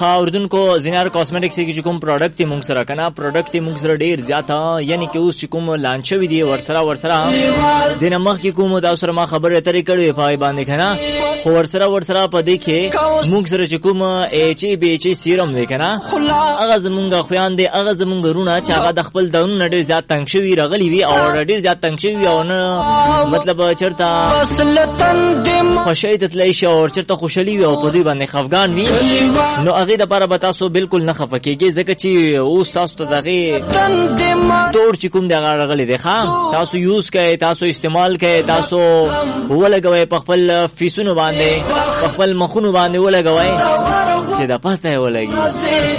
خاوردونکو زینار کاسمیټکس کې کوم پروډکټ تی موږ سره کنه پروډکټ تی موږ سره ډیر زیاته یعنی کې اوس کوم لانچ وی دی ورسره دینه مخ کې کوم دا سره ما خبره اترې کړې پای باندې کنه خو ورسره په دې کې موږ سره چې کوم ایچ بی ایچ سیرم دی کنه هغه زمونږ خویان دی هغه زمونږ رونه چې هغه د خپل دونو ډیر زیات تنگ شوی رغلی وی او ډیر زیات تنگ شوی او نه مطلب چرته خوشی تتلی شي او چرته خوشالي وي او په دې باندې خفغان وي نو هغه د لپاره به تاسو بالکل نه خفکیږي ځکه چې اوس تاسو ته دغه تور چې کوم دغه رغلی دی ښا تاسو یوز کړئ تاسو استعمال کړئ تاسو ولګوي په خپل فیسونو باندې په خپل مخونو باندې ولګوي چې د پته ولګي